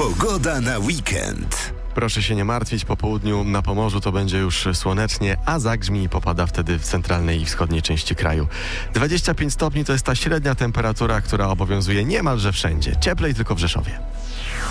Pogoda na weekend. Proszę się nie martwić, po południu na Pomorzu to będzie już słonecznie, a zagrzmi i popada wtedy w centralnej i wschodniej części kraju. 25 stopni to jest ta średnia temperatura, która obowiązuje niemalże wszędzie. Cieplej tylko w Rzeszowie.